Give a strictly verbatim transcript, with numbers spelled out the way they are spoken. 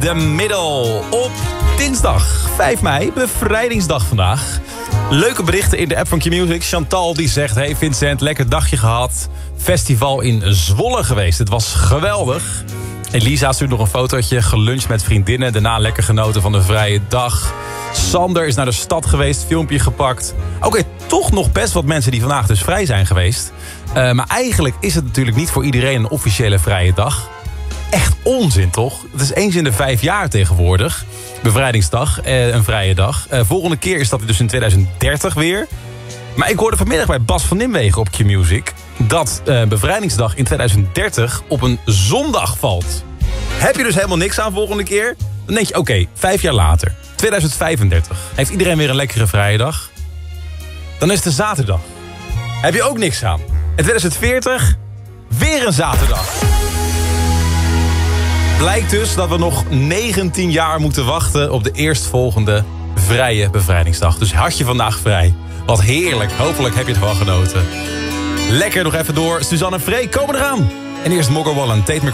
the middle. Op dinsdag vijf mei, bevrijdingsdag vandaag. Leuke berichten in de app van Q-Music. Chantal die zegt, hey Vincent, lekker dagje gehad. Festival in Zwolle geweest. Het was geweldig. Elisa stuurt nog een fotootje. Geluncht met vriendinnen. Daarna lekker genoten van de vrije dag. Sander is naar de stad geweest. Filmpje gepakt. Oké, okay, toch nog best wat mensen die vandaag dus vrij zijn geweest. Uh, maar eigenlijk is het natuurlijk niet voor iedereen een officiële vrije dag. Echt onzin, toch? Het is eens in de vijf jaar tegenwoordig. Bevrijdingsdag, eh, een vrije dag. Uh, volgende keer is dat dus in tweeduizend dertig weer. Maar ik hoorde vanmiddag bij Bas van Nimwegen op Q-Music... dat uh, bevrijdingsdag in tweeduizend dertig op een zondag valt. Heb je dus helemaal niks aan volgende keer? Dan denk je, oké, okay, vijf jaar later, tweeduizend vijfendertig... heeft iedereen weer een lekkere vrije dag? Dan is het een zaterdag. Heb je ook niks aan? En tweeduizend veertig, weer een zaterdag. Blijkt dus dat we nog negentien jaar moeten wachten op de eerstvolgende vrije bevrijdingsdag. Dus had je vandaag vrij. Wat heerlijk. Hopelijk heb je ervan genoten. Lekker nog even door. Suzanne en Freek komen eraan. En eerst Mogger Wallen, Tate